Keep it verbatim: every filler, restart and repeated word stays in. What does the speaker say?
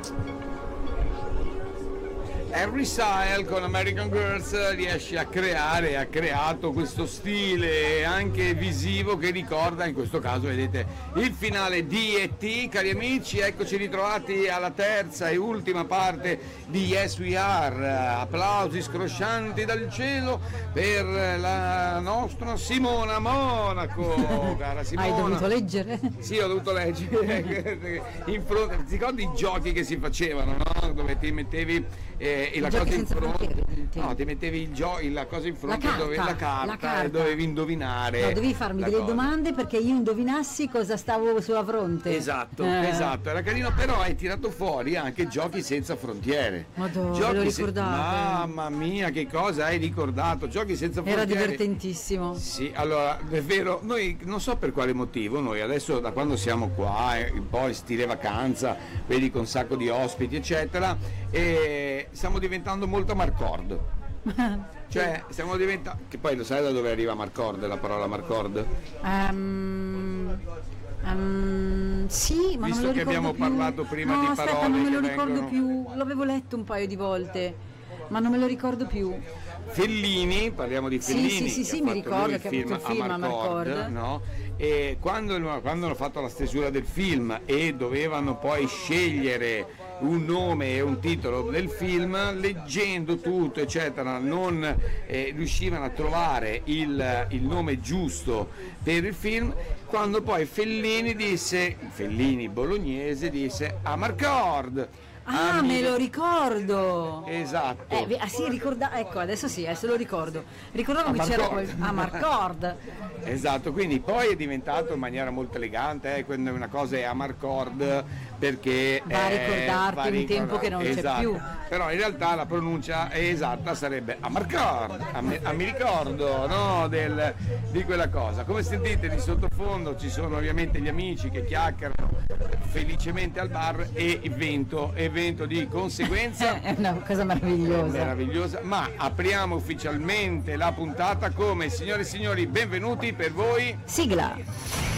Harry Styles con American Girls riesce a creare, ha creato questo stile anche visivo che ricorda, in questo caso vedete, il finale di E T. Cari amici, eccoci ritrovati alla terza e ultima parte di Yes We Are. Applausi scroscianti dal cielo per la nostra Simona Monaco. Cara Simona. Hai dovuto leggere? Sì, ho dovuto leggere. In fronte, ti ricordi i giochi che si facevano, no? Dove ti mettevi eh, la cosa in fronte, no, ti mettevi il gio- la cosa in fronte, la carta, dove, la carta, la carta. E dovevi indovinare. No, dovevi farmi delle cosa. domande perché io indovinassi cosa stavo sulla fronte. Esatto, eh. esatto, era carino, però hai tirato fuori anche Giochi senza frontiere. Madonna, Giochi lo se- ricordate? Mamma mia, che cosa hai ricordato? Giochi senza Era frontiere. divertentissimo. Sì, allora, è vero, noi non so per quale motivo, noi adesso da quando siamo qua, eh, poi stile vacanza, vedi con un sacco di ospiti, eccetera, e stiamo diventando molto Marcord. Cioè, stiamo diventando. Che poi lo sai da dove arriva Marcord, la parola Marcord? Um, um, sì, ma Visto non me lo che ricordo abbiamo più. parlato prima no, di aspetta, parole non me lo che ricordo vengono- più. L'avevo letto un paio di volte, ma non me lo ricordo più. Fellini, parliamo di Sì, Fellini, sì, sì, che sì, ha mi fatto ricordo lui che ha avuto il film a Marcord. no? E quando, quando hanno fatto la stesura del film e dovevano poi scegliere un nome e un titolo del film, leggendo tutto eccetera, non eh, riuscivano a trovare il, il nome giusto per il film, quando poi Fellini disse, Fellini bolognese disse a Marcord. Ah, Amico- me lo ricordo! Esatto. Eh, ah sì, ricorda, ecco, adesso sì, adesso lo ricordo. Ricordavo A che c'era Marcord. quel... a Marcord. Esatto, quindi poi è diventato in maniera molto elegante, eh, quando una cosa è a Marcord perché Va a eh, ricordarti va a un tempo che non c'è esatto. più. Però in realtà la pronuncia esatta sarebbe a Marcord, a, me, a mi ricordo, no, del, di quella cosa. Come sentite di sottofondo ci sono ovviamente gli amici che chiacchierano felicemente al bar e il vento, e vento di conseguenza. È una cosa meravigliosa. Meravigliosa, ma apriamo ufficialmente la puntata come, signore e signori, benvenuti per voi. Sigla.